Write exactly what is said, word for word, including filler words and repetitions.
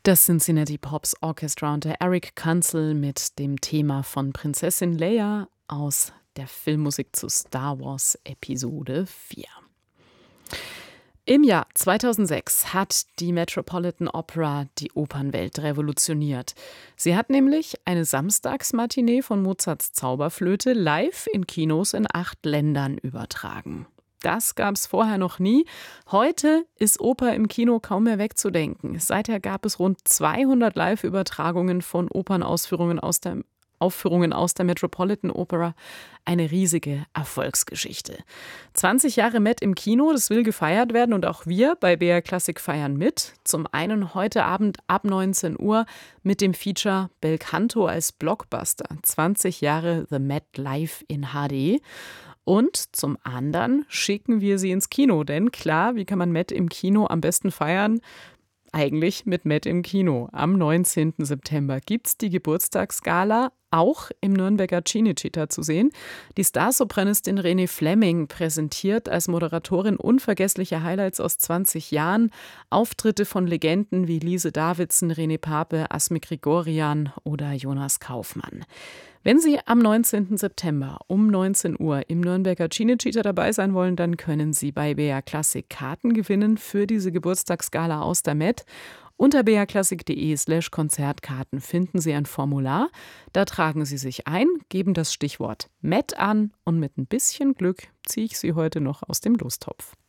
Das Cincinnati Pops Orchestra unter Eric Kunzel mit dem Thema von Prinzessin Leia aus der Filmmusik zu Star Wars Episode vier. Im Jahr zweitausendsechs hat die Metropolitan Opera die Opernwelt revolutioniert. Sie hat nämlich eine Samstagsmatinee von Mozarts Zauberflöte live in Kinos in acht Ländern übertragen. Das gab es vorher noch nie. Heute ist Oper im Kino kaum mehr wegzudenken. Seither gab es rund zweihundert Live-Übertragungen von Opernausführungen aus der Aufführungen aus der Metropolitan Opera. Eine riesige Erfolgsgeschichte. zwanzig Jahre Met im Kino, das will gefeiert werden und auch wir bei B R Klassik feiern mit. Zum einen heute Abend ab neunzehn Uhr mit dem Feature Belcanto als Blockbuster. zwanzig Jahre The Met live in H D. Und zum anderen schicken wir sie ins Kino, denn klar, wie kann man Met im Kino am besten feiern? Eigentlich mit Met im Kino. Am neunzehnten September gibt's die Geburtstagsgala, auch im Nürnberger Cinecittà zu sehen. Die Starsopranistin Renée Fleming präsentiert als Moderatorin unvergessliche Highlights aus zwanzig Jahren, Auftritte von Legenden wie Lise Davidsen, René Pape, Asmik Grigorian oder Jonas Kaufmann. Wenn Sie am neunzehnten September um neunzehn Uhr im Nürnberger Cinecittà dabei sein wollen, dann können Sie bei B R Klassik Karten gewinnen für diese Geburtstagsgala aus der Met. Unter brklassik.de slash Konzertkarten finden Sie ein Formular. Da tragen Sie sich ein, geben das Stichwort Met an und mit ein bisschen Glück ziehe ich Sie heute noch aus dem Lostopf.